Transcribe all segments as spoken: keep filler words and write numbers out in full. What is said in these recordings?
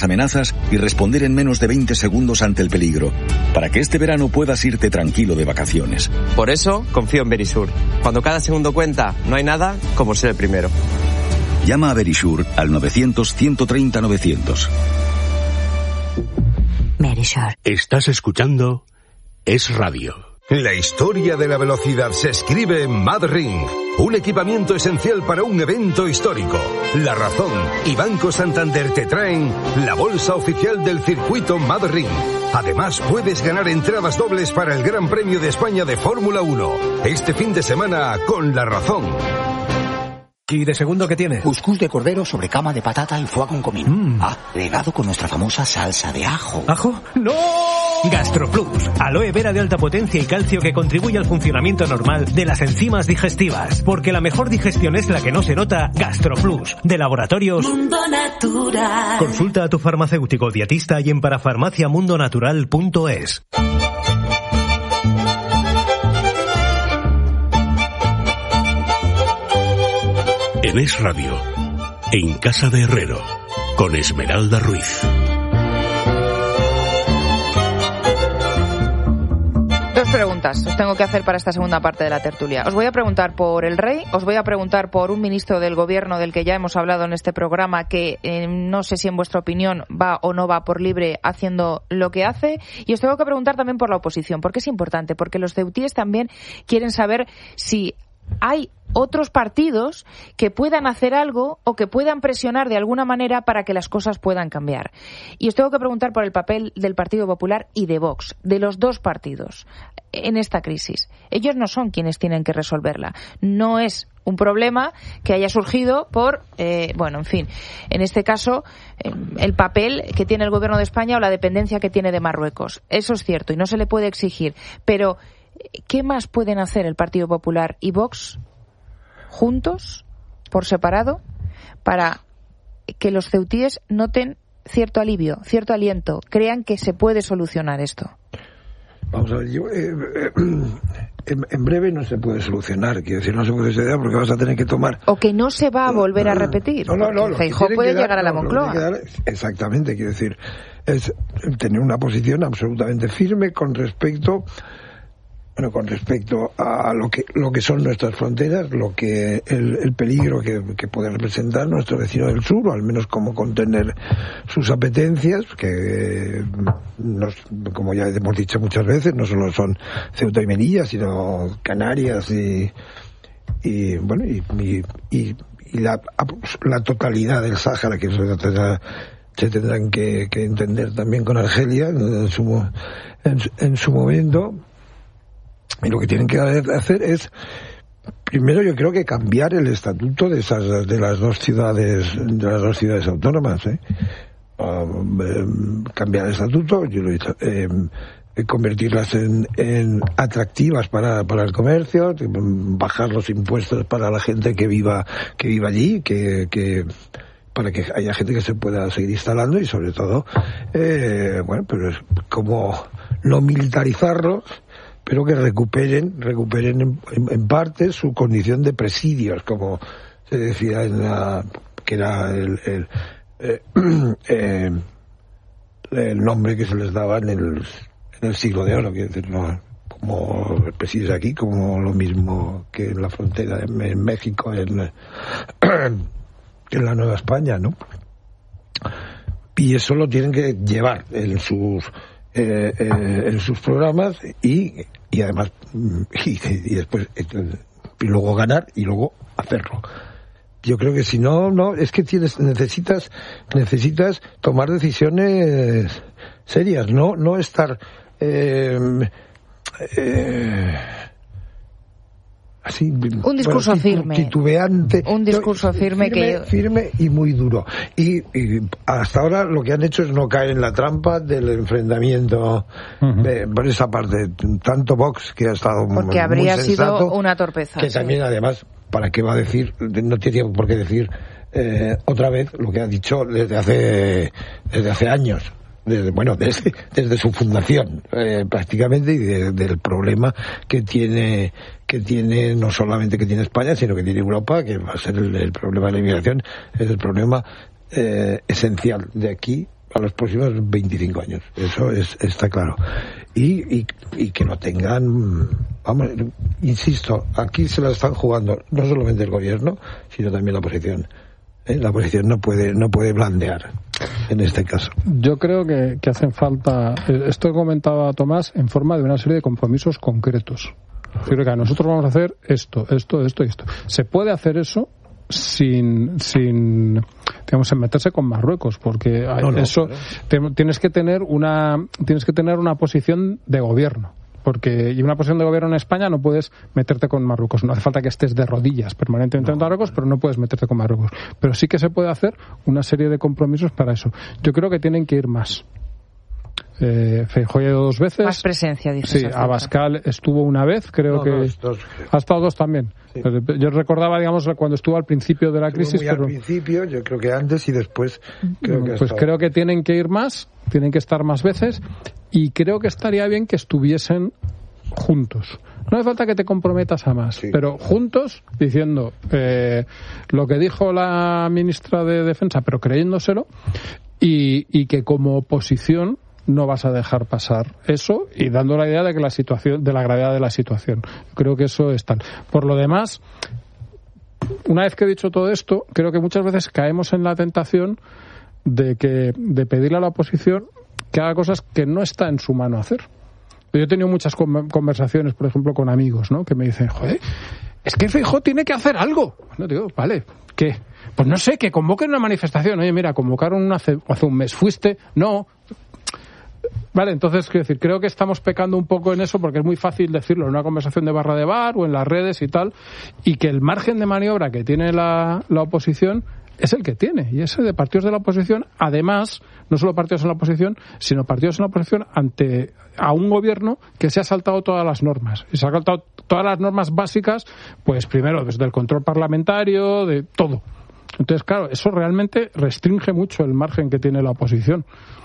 amenazas y responder en menos de veinte segundos ante el peligro, para que este verano puedas irte tranquilo de vacaciones. Por eso confío en Verisur. Cuando cada segundo cuenta, no hay nada como ser el primero. Llama a Verisur al novecientos, ciento treinta, novecientos. Verisur. Estás escuchando Es Radio. La historia de la velocidad se escribe en MadRing, un equipamiento esencial para un evento histórico. La Razón y Banco Santander te traen la bolsa oficial del circuito MadRing. Además, puedes ganar entradas dobles para el Gran Premio de España de Fórmula uno, este fin de semana con La Razón. ¿Y de segundo qué tiene? Cuscús de cordero sobre cama de patata y foie con comino. Mm. Ah, regado con nuestra famosa salsa de ajo. ¿Ajo? ¡No! GastroPlus, aloe vera de alta potencia y calcio que contribuye al funcionamiento normal de las enzimas digestivas. Porque la mejor digestión es la que no se nota. GastroPlus, de Laboratorios Mundo Natural. Consulta a tu farmacéutico dietista y en parafarmaciamundonatural punto es. En Es Radio, en Casa de Herrero, con Esmeralda Ruiz. Dos preguntas os tengo que hacer para esta segunda parte de la tertulia. Os voy a preguntar por el rey, os voy a preguntar por un ministro del gobierno del que ya hemos hablado en este programa que eh, no sé si en vuestra opinión va o no va por libre haciendo lo que hace, y os tengo que preguntar también por la oposición, porque es importante, porque los ceutíes también quieren saber si hay otros partidos que puedan hacer algo o que puedan presionar de alguna manera para que las cosas puedan cambiar. Y os tengo que preguntar por el papel del Partido Popular y de Vox, de los dos partidos, en esta crisis. Ellos no son quienes tienen que resolverla. No es un problema que haya surgido por, eh, bueno, en fin, en este caso, eh, el papel que tiene el Gobierno de España o la dependencia que tiene de Marruecos. Eso es cierto y no se le puede exigir. Pero, ¿qué más pueden hacer el Partido Popular y Vox juntos, por separado, para que los ceutíes noten cierto alivio, cierto aliento, crean que se puede solucionar esto? Vamos a ver, yo, eh, eh, en, en breve no se puede solucionar, quiero decir, no se puede solucionar porque vas a tener que tomar... O que no se va a volver a repetir. No, no, no. Feijóo puede llegar a la Moncloa. Dar, exactamente, quiero decir, es tener una posición absolutamente firme con respecto... Bueno, con respecto a lo que lo que son nuestras fronteras, lo que el, el peligro que, que puede representar nuestro vecino del sur, o al menos cómo contener sus apetencias, que nos, como ya hemos dicho muchas veces, no solo son Ceuta y Melilla, sino Canarias y, y bueno y, y, y, y la, la totalidad del Sáhara, que se tendrá, se tendrán que, que entender también con Argelia en su, en, en su momento. Y lo que tienen que hacer es, primero yo creo que cambiar el estatuto de esas de las dos ciudades de las dos ciudades autónomas, ¿eh? Um, eh, cambiar el estatuto, yo lo he dicho, eh, convertirlas en, en atractivas para para el comercio, bajar los impuestos para la gente que viva que viva allí, que que para que haya gente que se pueda seguir instalando y sobre todo, eh, bueno, pero es como no militarizarlos, pero que recuperen recuperen en, en, en parte su condición de presidios, como se decía en la, que era el el, eh, eh, el nombre que se les daba en el, en el siglo de oro, que decir, no, como presidios aquí, como lo mismo que en la frontera en, en México, en, en la Nueva España, ¿no? Y eso lo tienen que llevar en sus Eh, eh, en sus programas y, y además y, y después y luego ganar y luego hacerlo. Yo creo que si no, no, es que tienes, necesitas, necesitas tomar decisiones serias, no, no estar eh, eh, así, un discurso bueno, firme, titubeante, un discurso firme, firme que firme y muy duro. Y, y hasta ahora lo que han hecho es no caer en la trampa del enfrentamiento uh-huh. de, por esa parte, tanto Vox, que ha estado porque muy habría sensato, sido una torpeza, que sí. también además, ¿para qué va a decir? No tiene por qué decir eh, otra vez lo que ha dicho desde hace desde hace años. Desde, bueno, desde, desde su fundación, eh, prácticamente, y de, del problema que tiene, que tiene, no solamente que tiene España, sino que tiene Europa, que va a ser el, el problema de la inmigración, es el problema eh, esencial de aquí, a los próximos veinticinco años, eso es, está claro. Y, y, y que no tengan, vamos, insisto, aquí se la están jugando no solamente el gobierno, sino también la oposición. ¿Eh? La oposición no puede, no puede blandear en este caso. Yo creo que, que hacen falta, esto comentaba Tomás, en forma de una serie de compromisos concretos. Es decir, que nosotros vamos a hacer esto, esto, esto y esto. Se puede hacer eso sin, sin digamos, en meterse con Marruecos, porque no, no, eso te, tienes que tener una tienes que tener una posición de gobierno, porque y una posición de gobierno en España no puedes meterte con Marruecos. No hace falta que estés de rodillas permanentemente no, en Marruecos, pero no puedes meterte con Marruecos. Pero sí que se puede hacer una serie de compromisos para eso. Yo creo que tienen que ir más. Eh, Feijóo ha ido dos veces. Más presencia, dices. Sí, Abascal estuvo una vez, creo no, que... Dos, dos. Ha estado dos también. Sí. Yo recordaba, digamos, cuando estuvo al principio de la estuvo crisis... Muy pero... al principio, yo creo que antes y después... Creo que pues creo que tienen que ir más, tienen que estar más veces, y creo que estaría bien que estuviesen juntos. No hace falta que te comprometas a más, sí. pero juntos, diciendo eh, lo que dijo la ministra de Defensa, pero creyéndoselo, y, y que como oposición no vas a dejar pasar eso y dando la idea de que la situación, de la gravedad de la situación. Creo que eso es tal. Por lo demás, una vez que he dicho todo esto, creo que muchas veces caemos en la tentación de que de pedirle a la oposición que haga cosas que no está en su mano hacer. Yo he tenido muchas conversaciones, por ejemplo, con amigos, ¿no? Que me dicen, joder, es que Feijóo tiene que hacer algo. No digo, vale, ¿qué? Pues no sé, que convoquen una manifestación. Oye, mira, convocaron una hace, hace un mes. ¿Fuiste? No. Vale, entonces, quiero decir, creo que estamos pecando un poco en eso porque es muy fácil decirlo en una conversación de barra de bar o en las redes y tal, y que el margen de maniobra que tiene la, la oposición es el que tiene, y ese de partidos de la oposición, además, no solo partidos en la oposición, sino partidos en la oposición ante a un gobierno que se ha saltado todas las normas, y se ha saltado todas las normas básicas, pues primero desde el control parlamentario, de todo. Entonces, claro, eso realmente restringe mucho el margen que tiene la oposición.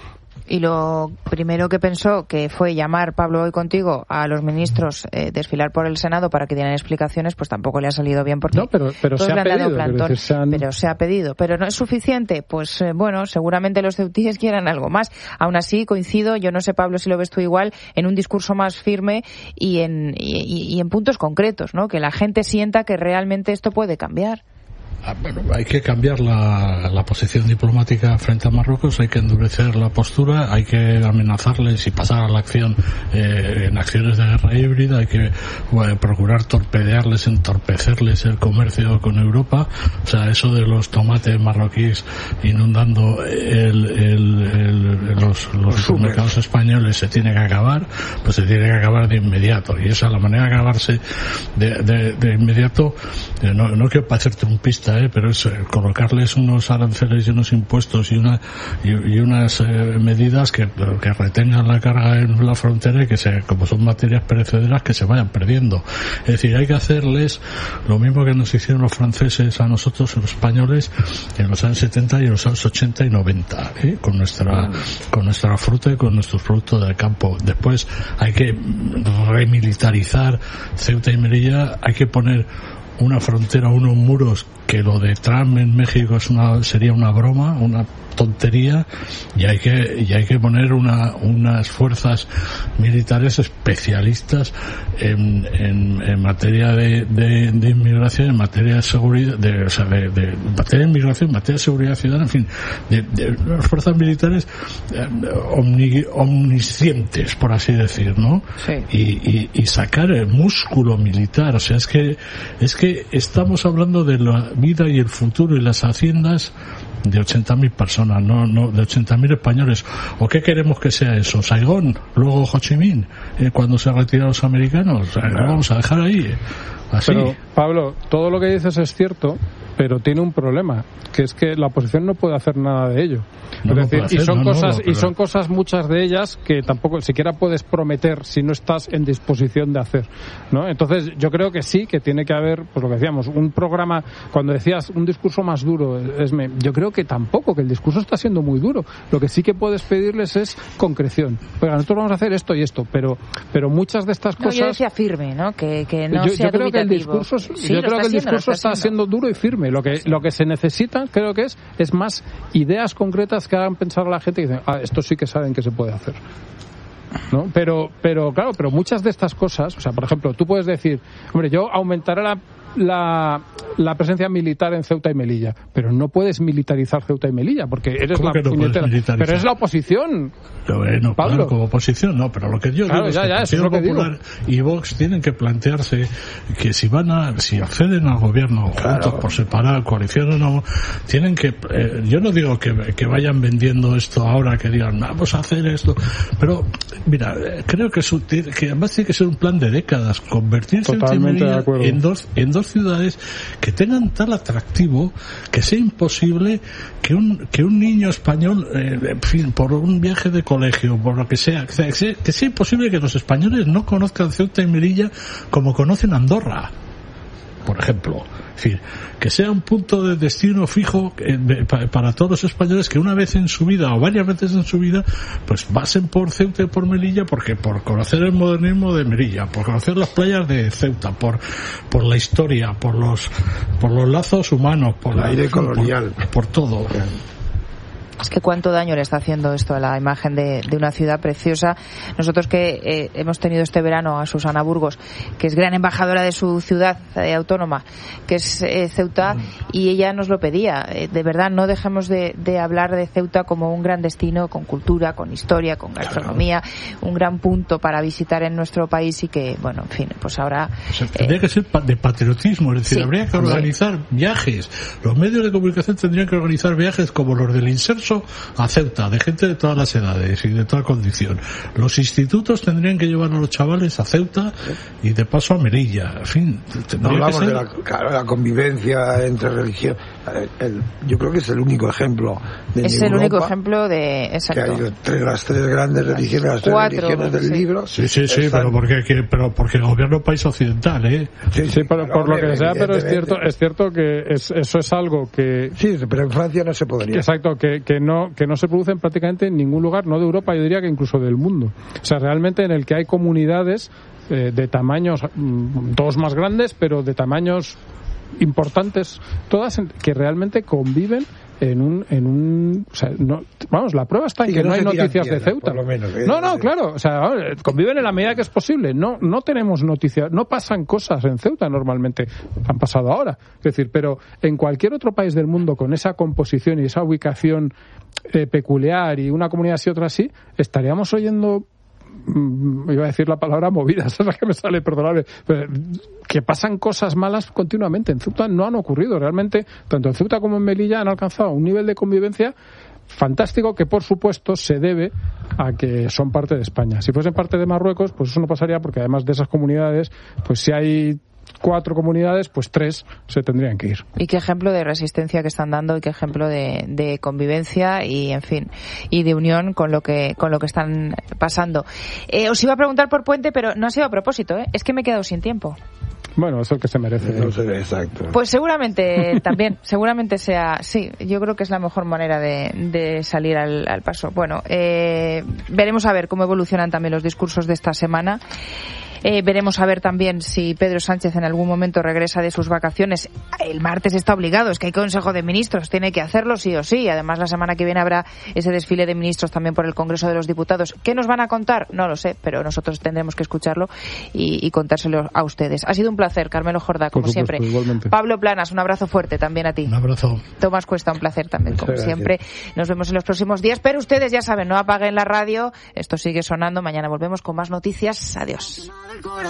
Y lo primero que pensó, que fue llamar, Pablo, hoy contigo, a los ministros, eh, desfilar por el Senado para que dieran explicaciones, pues tampoco le ha salido bien porque no, pero, pero todos se le ha han dado pedido, plantón. Se han... Pero se ha pedido. Pero no es suficiente. Pues eh, bueno, seguramente los ceutíes quieran algo más. Aún así, coincido, yo no sé, Pablo, si lo ves tú igual, en un discurso más firme y en, y, y en puntos concretos, ¿no? Que la gente sienta que realmente esto puede cambiar. Bueno, hay que cambiar la, la posición diplomática frente a Marruecos, hay que endurecer la postura, hay que amenazarles y pasar a la acción eh, en acciones de guerra híbrida, hay que bueno, procurar torpedearles, entorpecerles el comercio con Europa. O sea, eso de los tomates marroquíes inundando el, el, el, los, los mercados españoles se tiene que acabar, pues se tiene que acabar de inmediato. Y esa es la manera de acabarse de, de, de inmediato. Eh, no, no quiero parecer trumpista, ¿eh? pero es eh, colocarles unos aranceles y unos impuestos y, una, y, y unas eh, medidas que, que retengan la carga en la frontera y que, se, como son materias perecederas, que se vayan perdiendo. Es decir, hay que hacerles lo mismo que nos hicieron los franceses a nosotros, los españoles, en los años setenta y en los años ochenta y noventa, ¿eh? con nuestra con nuestra fruta y con nuestros productos del campo. Después hay que remilitarizar Ceuta y Melilla, hay que poner una frontera, unos muros, que lo de Trump en México es una, sería una broma, una tontería, y hay que y hay que poner una, unas fuerzas militares especialistas en, en, en materia de, de, de inmigración, en materia de seguridad, de, o sea, de, de en materia de inmigración, en materia de seguridad ciudadana, en fin, de, de unas fuerzas militares eh, omni, omniscientes, por así decir, ¿no? Sí. Y, y, y sacar el músculo militar, o sea, es que es que estamos hablando de la vida y el futuro y las haciendas de ochenta mil personas, no, no de ochenta mil españoles. ¿O qué queremos que sea eso? ¿Saigón? ¿Luego Ho Chi Minh? Eh, cuando se retiran los americanos. O sea, lo vamos a dejar ahí. Así. Pero, Pablo, todo lo que dices es cierto, pero tiene un problema, que es que la oposición no puede hacer nada de ello. No es decir, hacer, y son no, cosas no, pero... y son cosas muchas de ellas que tampoco siquiera puedes prometer si no estás en disposición de hacer, ¿no? Entonces, yo creo que sí, que tiene que haber, pues lo que decíamos, un programa. Cuando decías un discurso más duro, Esme, yo creo que tampoco, que el discurso está siendo muy duro. Lo que sí que puedes pedirles es concreción. Oiga, nosotros vamos a hacer esto y esto, pero pero muchas de estas no, cosas. Yo decía firme, ¿no? Que, que no yo, sea yo creo que el dubitativo. discurso, Sí, yo creo que el haciendo, discurso está, está siendo duro y firme. Perdóname, lo que lo que se necesita, creo que es es más ideas concretas que hagan pensar a la gente y dicen, ah, esto sí que saben que se puede hacer. ¿No? Pero, pero claro, pero muchas de estas cosas, o sea, por ejemplo, tú puedes decir, hombre, yo aumentaré la La, la presencia militar en Ceuta y Melilla, pero no puedes militarizar Ceuta y Melilla porque eres la no puñetera, pero es la oposición. Bueno, Pablo. Claro, como oposición no, pero lo que yo claro, digo ya, es que ya, el Partido Popular digo. y Vox tienen que plantearse que si van a, si acceden al gobierno claro. juntos por separar, coalición o no, tienen que, eh, yo no digo que, que vayan vendiendo esto ahora, que digan vamos a hacer esto, pero mira, creo que, su, que además tiene que ser un plan de décadas, convertir Ceuta y Melilla en dos, en dos ciudades que tengan tal atractivo que sea imposible que un que un niño español, eh, en fin, por un viaje de colegio, por lo que sea, que sea, que sea imposible que los españoles no conozcan Ceuta y Melilla como conocen Andorra, por ejemplo. Es decir, que sea un punto de destino fijo eh, para, para todos los españoles que una vez en su vida o varias veces en su vida pues pasen por Ceuta y por Melilla, porque por conocer el modernismo de Melilla, por conocer las playas de Ceuta, por por la historia, por los por los lazos humanos, por el aire colonial, por, por todo. Es que cuánto daño le está haciendo esto a la imagen de, de una ciudad preciosa. Nosotros que eh, hemos tenido este verano a Susana Burgos, que es gran embajadora de su ciudad eh, autónoma, que es eh, Ceuta, y ella nos lo pedía. Eh, de verdad, no dejemos de, de hablar de Ceuta como un gran destino, con cultura, con historia, con gastronomía, un gran punto para visitar en nuestro país y que, bueno, en fin, pues ahora... O sea, tendría eh, que ser de patriotismo, es decir, sí, habría que organizar sí. viajes. Los medios de comunicación tendrían que organizar viajes como los del Inserso a Ceuta, de gente de todas las edades y de toda condición. Los institutos tendrían que llevar a los chavales a Ceuta y de paso a Melilla. En fin, no hablamos ser... de la, claro, la convivencia entre religiones. El, yo creo que es el único ejemplo de es el Europa, único ejemplo de exacto. que hay tres, las tres grandes religiones, las tres Cuatro, religiones del sí. libro. Sí, sí, sí, están... pero porque que, pero porque el gobierno país occidental, ¿eh? Sí, sí, sí por, por lo que sea, pero es cierto, es cierto que es, eso es algo que sí, pero en Francia no se podría. Exacto, que, que no que no se producen prácticamente en ningún lugar, no de Europa, yo diría que incluso del mundo. O sea, realmente en el que hay comunidades eh, de tamaños, mmm, todos más grandes, pero de tamaños importantes, todas que realmente conviven en un en un o sea, no, vamos, la prueba está en que, que no, no hay noticias piedra, de Ceuta. Por lo menos, ¿eh? No, no, claro, o sea, conviven en la medida que es posible. No no tenemos noticias, no pasan cosas en Ceuta normalmente, han pasado ahora. Es decir, pero en cualquier otro país del mundo con esa composición y esa ubicación eh, peculiar y una comunidad así otra así, estaríamos oyendo, iba a decir la palabra movidas, es la que me sale, perdonadme, que pasan cosas malas continuamente. En Ceuta no han ocurrido. Realmente, tanto en Ceuta como en Melilla han alcanzado un nivel de convivencia fantástico que, por supuesto, se debe a que son parte de España. Si fuesen parte de Marruecos, pues eso no pasaría, porque además de esas comunidades, pues si hay cuatro comunidades, pues tres se tendrían que ir. Y qué ejemplo de resistencia que están dando y qué ejemplo de, de convivencia y, en fin, y de unión con lo que con lo que están pasando. Eh, os iba a preguntar por Puente, pero no ha sido a propósito, ¿eh? Es que me he quedado sin tiempo. Bueno, es el que se merece. No sé, exacto. Pues seguramente también, seguramente sea, sí, yo creo que es la mejor manera de, de salir al, al paso. Bueno, eh, veremos a ver cómo evolucionan también los discursos de esta semana. Eh, veremos a ver también si Pedro Sánchez en algún momento regresa de sus vacaciones. El martes está obligado, es que hay Consejo de Ministros, tiene que hacerlo sí o sí. Además, la semana que viene habrá ese desfile de ministros también por el Congreso de los Diputados. ¿Qué nos van a contar? No lo sé, pero nosotros tendremos que escucharlo y, y contárselo a ustedes. Ha sido un placer, Carmelo Jordá, como supuesto, siempre. Igualmente. Pablo Planas, un abrazo fuerte también a ti. Un abrazo. Tomás Cuesta, un placer también, como Muchas siempre. gracias. Nos vemos en los próximos días, pero ustedes ya saben, no apaguen la radio, esto sigue sonando. Mañana volvemos con más noticias. Adiós.